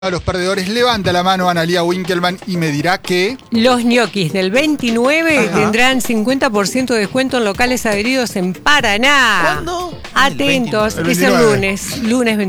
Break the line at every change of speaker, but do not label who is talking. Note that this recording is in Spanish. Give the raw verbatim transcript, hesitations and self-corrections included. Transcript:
A los perdedores, levanta la mano Analía Winkelmann y me dirá que...
Los ñoquis del veintinueve
Ajá.
tendrán cincuenta por ciento de descuento en locales adheridos en Paraná.
¿Cuándo?
Atentos,
El
es el
veintinueve.
lunes, lunes veintinueve.